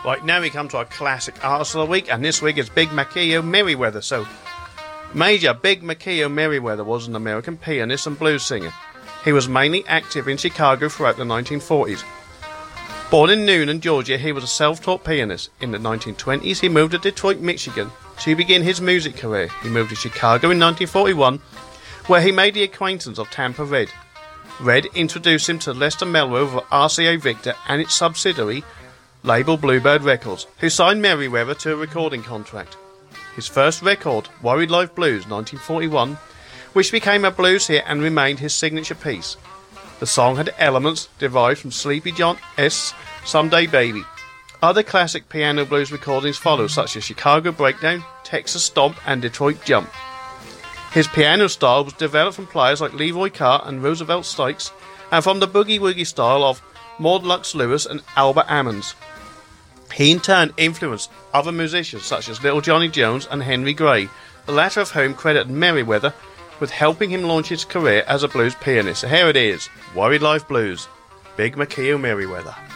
Right, now we come to our classic artist of the week, and this week is Big Maceo Merriweather. So, Major Big Maceo Merriweather was an American pianist and blues singer. He was mainly active in Chicago throughout the 1940s. Born in Noonan, Georgia, he was a self-taught pianist. In the 1920s, he moved to Detroit, Michigan to begin his music career. He moved to Chicago in 1941, where he made the acquaintance of Tampa Red. Red introduced him to Lester Melrose of RCA Victor and its subsidiary, label Bluebird Records, who signed Merriweather to a recording contract. His first record, Worried Life Blues, 1941, which became a blues hit and remained his signature piece. The song had elements derived from Sleepy John S. Someday Baby. Other classic piano blues recordings follow, such as Chicago Breakdown, Texas Stomp and Detroit Jump. His piano style was developed from players like Leroy Carr and Roosevelt Sykes, and from the boogie-woogie style of Maud Lux Lewis and Albert Ammons. He in turn influenced other musicians such as Little Johnny Jones and Henry Gray, the latter of whom credited Merriweather with helping him launch his career as a blues pianist. So here it is, Worried Life Blues, Big Maceo Merriweather.